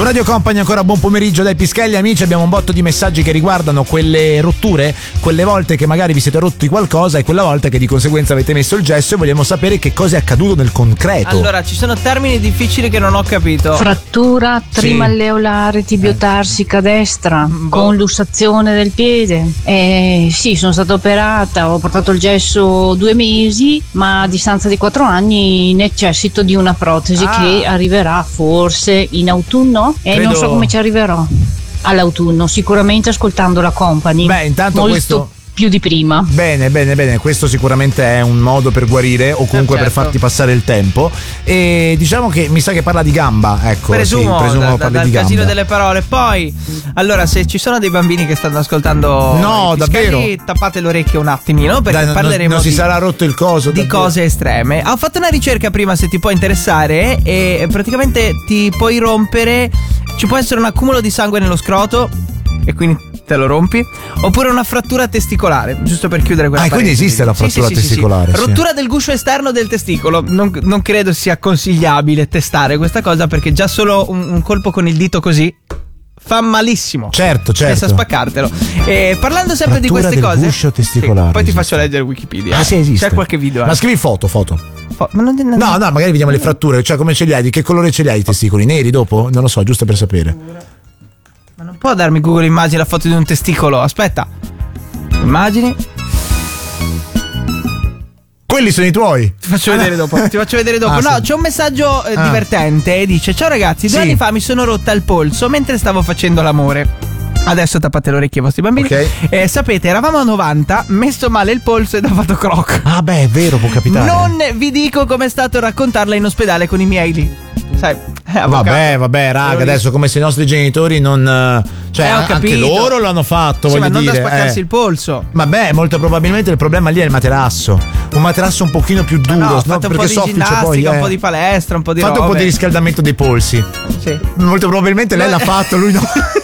Su Radio Company ancora buon pomeriggio dai Pischelli, amici. Abbiamo un botto di messaggi che riguardano quelle rotture, quelle volte che magari vi siete rotti qualcosa e quella volta che di conseguenza avete messo il gesso, e vogliamo sapere che cosa è accaduto nel concreto. Allora, ci sono termini difficili che non ho capito. Frattura trimalleolare tibiotarsica destra con lussazione del piede. Sì, sono stata operata, ho portato il gesso 2 mesi, ma a distanza di 4 anni necessito di una protesi che arriverà forse in autunno e non so come ci arriverò all'autunno, sicuramente ascoltando la Company. Beh, intanto molto questo più di prima. Bene, questo sicuramente è un modo per guarire o comunque per farti passare il tempo. E diciamo che mi sa che parla di gamba, ecco. Presumo parli dal di casino gamba. delle parole. Poi, allora, se ci sono dei bambini che stanno ascoltando, no, davvero, tappate le orecchie un attimino, perché parleremo non si sarà rotto il coso di cose estreme. Ho fatto una ricerca prima, se ti può interessare, e praticamente ti puoi rompere, ci può essere un accumulo di sangue nello scroto e quindi te lo rompi, oppure una frattura testicolare, giusto per chiudere quella quindi esiste la frattura testicolare. Sì. Rottura del guscio esterno del testicolo. Non credo sia consigliabile testare questa cosa, perché già solo un colpo con il dito così fa malissimo. Certo. Pensa a spaccartelo. E parlando sempre frattura di queste del cose, guscio testicolare, poi ti faccio leggere Wikipedia. Sì, esiste. C'è qualche video. Ma scrivi foto. Ma non... No, magari vediamo le fratture, cioè come ce li hai, di che colore ce li hai i testicoli? Neri dopo? Non lo so, giusto per sapere. Ma non può darmi Google Immagini la foto di un testicolo? Aspetta. Immagini. Quelli sono i tuoi. Ti faccio vedere dopo. No, c'è un messaggio divertente. Dice: ciao ragazzi, 2 anni fa mi sono rotta il polso mentre stavo facendo l'amore. Adesso tappate le orecchie ai vostri bambini. Sapete, eravamo a 90, messo male il polso ed ho fatto croc. È vero, può capitare. Non vi dico com'è stato raccontarla in ospedale con i miei lì. Sai, vabbè, raga, adesso come se i nostri genitori non... Cioè, anche loro l'hanno fatto, voglio dire. Ma non da spaccarsi il polso. Vabbè, molto probabilmente il problema lì è il materasso. Un materasso un pochino più duro, fate un po' di ginnastica, un po' di palestra, un po' di fate un po' di riscaldamento dei polsi. Sì. Molto probabilmente lei l'ha fatto, lui no.